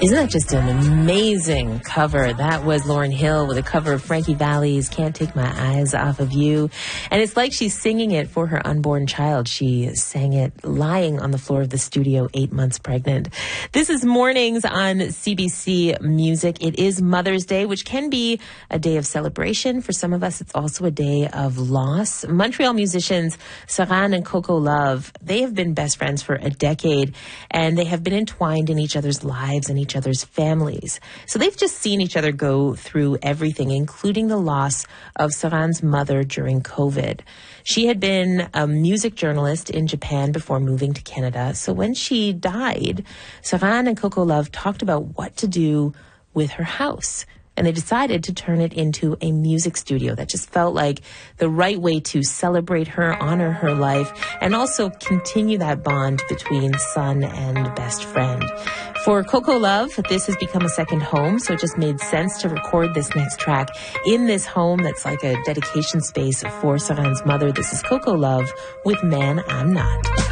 Isn't that just an amazing cover? That was Lauryn Hill with a cover of Frankie Valli's Can't Take My Eyes Off of You. And it's like she's singing it for her unborn child. She sang it lying on the floor of the studio, 8 months pregnant. This is Mornings on CBC Music. It is Mother's Day, which can be a day of celebration. For some of us, it's also a day of loss. Montreal musicians Saran and Coco Love, they have been best friends for a decade, and they have been entwined in each other's lives and each other's families. So they've just seen each other go through everything, including the loss of Saran's mother during COVID. She had been a music journalist in Japan before moving to Canada. So when she died, Saran and Coco Love talked about what to do with her house. And they decided to turn it into a music studio. That just felt like the right way to celebrate her, honor her life, and also continue that bond between son and best friend. For Coco Love, this has become a second home, so it just made sense to record this next track in this home that's like a dedication space for Saran's mother. This is Coco Love with Man I'm Not.